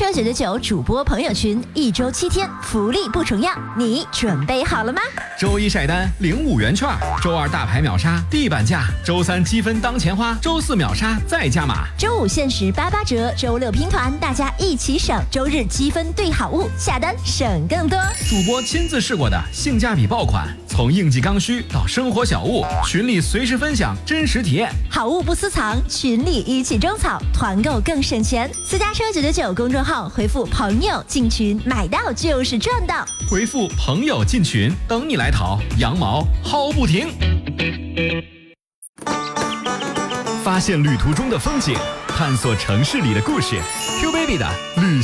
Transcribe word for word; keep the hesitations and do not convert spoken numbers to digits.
车九九九主播朋友群，一周七天，福利不重样，你准备好了吗？ 周一晒单领五元券，周二大牌秒杀地板价，周三积分当钱花，周四秒杀再加码， 周五限时八八折，周六拼团，大家一起省，周日积分兑好物，下单省更多。 主播亲自试过的性价比爆款，从应季刚需到生活小物，群里随时分享真实体验， 好物不私藏，群里一起种草，团购更省钱。私家车九九九公众号回复朋友进群，买到就是赚到。 回复朋友进群，等你来淘，羊毛薅不停。发现旅途中的风景，探索城市里的故事。Q Baby 的旅